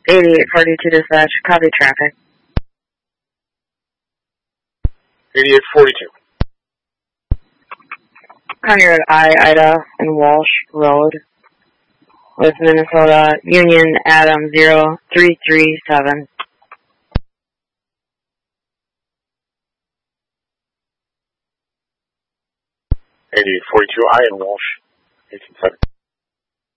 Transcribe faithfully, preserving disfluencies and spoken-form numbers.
eighty-eight forty-two dispatch, copy traffic. eighty-eight forty-two. County Road I, Ida, and Walsh Road, with Minnesota, Union, Adam, zero three three seven. eighty-eight forty-two, I and Walsh, eighteen seven.